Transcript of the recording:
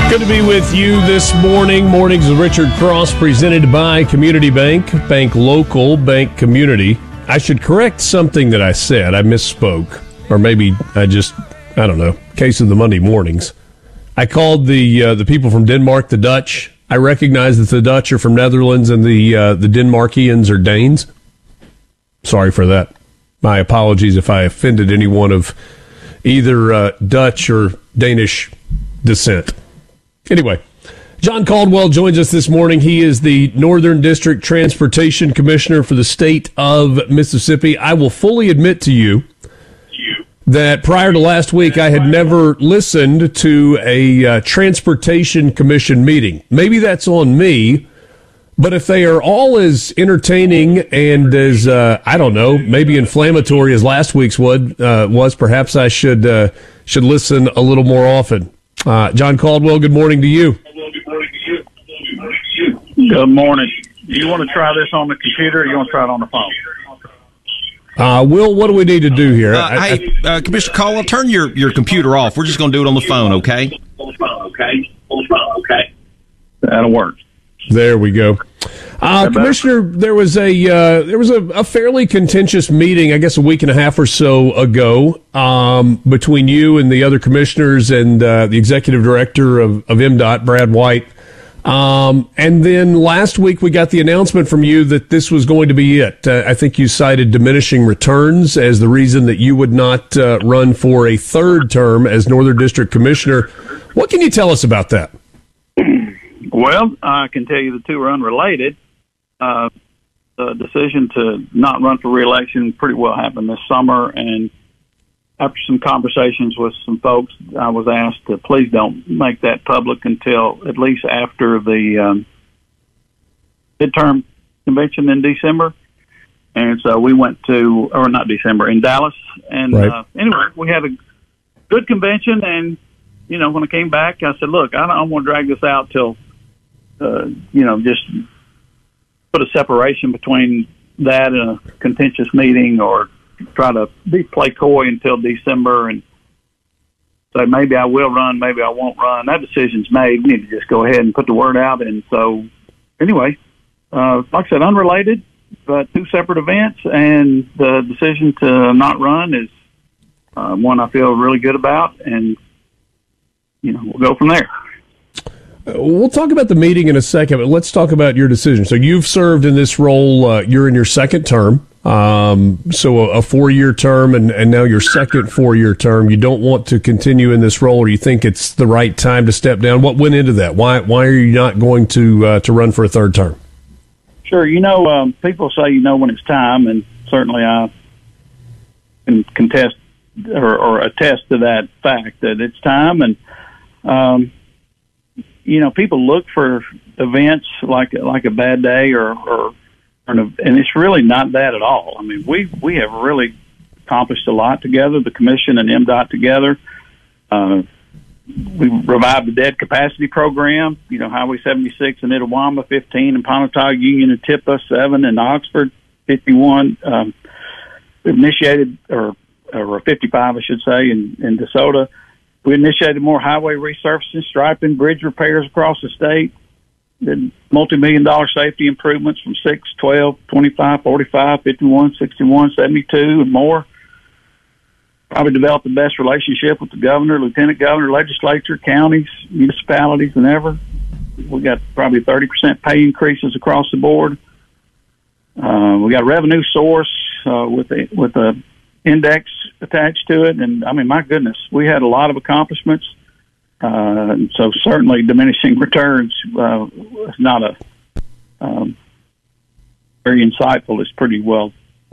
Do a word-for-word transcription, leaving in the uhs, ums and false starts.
Good to be with you this morning. Mornings with Richard Cross, presented by Community Bank. Bank local, bank community. I should correct something that I said. I misspoke. Or maybe I just, I don't know, case of the Monday mornings. I called the uh, the people from Denmark the Dutch. I recognize that the Dutch are from Netherlands and the uh, the Denmarkians are Danes. Sorry for that. My apologies if I offended anyone of either uh, Dutch or Danish descent. Anyway, John Caldwell joins us this morning. He is the Northern District Transportation Commissioner for the state of Mississippi. I will fully admit to you that prior to last week, I had never listened to a uh, Transportation Commission meeting. Maybe that's on me, but if they are all as entertaining and as, uh, I don't know, maybe inflammatory as last week's would, uh, was, perhaps I should uh, should listen a little more often. Uh, John Caldwell, good morning to you. Good morning. Do you want to try this on the computer or do you want to try it on the phone? Uh, Will, what do we need to do here? Uh, I, hey, uh, Commissioner Caldwell, turn your, your computer off. We're just going to do it on the phone, okay? On the phone, okay? On the phone, okay? That'll work. There we go. Uh, Commissioner, there was a uh, there was a, a fairly contentious meeting, I guess, a week and a half or so ago, um, between you and the other commissioners and uh, the executive director of, of M DOT, Brad White. Um, and then last week we got the announcement from you that this was going to be it. Uh, I think you cited diminishing returns as the reason that you would not uh, run for a third term as Northern District Commissioner. What can you tell us about that? Well, I can tell you the two are unrelated. Uh, the decision to not run for re-election pretty well happened this summer, and after some conversations with some folks, I was asked to please don't make that public until at least after the um, midterm convention in December. And so we went to, or not December, in Dallas. And right. uh, anyway, we had a good convention, and, you know, when I came back, I said, look, I don't want to drag this out till, uh, you know, just put a separation between that and a contentious meeting, or try to be play coy until December and say maybe I will run, maybe I won't run. That decision's made. We need to just go ahead and put the word out. And so, anyway, uh, like I said, unrelated, but two separate events, and the decision to not run is uh, one I feel really good about, and you know, we'll go from there. We'll talk about the meeting in a second, but let's talk about your decision. So you've served in this role, uh, you're in your second term, um, so a, a four-year term, and, and now your second four-year term. You don't want to continue in this role, or you think it's the right time to step down. What went into that? Why why are you not going to uh, to run for a third term? Sure. You know, um, people say you know when it's time, and certainly I can contest or, or attest to that fact that it's time, and um you know, people look for events like like a bad day or, or, or an, and it's really not that at all. I mean, we we have really accomplished a lot together, the commission and M DOT together. Uh, we revived the dead capacity program, you know, Highway seventy-six in Itawamba, fifteen in Pontotoc, Union and Tippah, seven in Oxford, fifty-one. Um, we initiated, or, or fifty-five, I should say, in, in DeSoto. We initiated more highway resurfacing, striping, bridge repairs across the state. Did multi-million dollar safety improvements from six, twelve, twenty-five, forty-five, fifty-one, sixty-one, seventy-two, and more. Probably developed the best relationship with the governor, lieutenant governor, legislature, counties, municipalities than ever. We got probably thirty percent pay increases across the board. Uh, we got a revenue source uh, with a, with a index attached to it, and I mean, my goodness, we had a lot of accomplishments. Uh, and so certainly diminishing returns uh, is not a um, very insightful. It's pretty well